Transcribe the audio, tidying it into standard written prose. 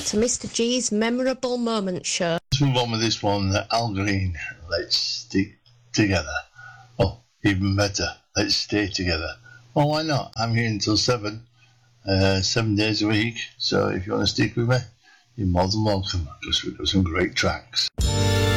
to Mr. G's Memorable Moment Show. Let's move on with this one. Al Green, Let's Stick Together. Oh, even better, Let's Stay Together. Well, why not? I'm here until 7 days a week. So if you want to stick with me, you're more than welcome, because we've got some great tracks.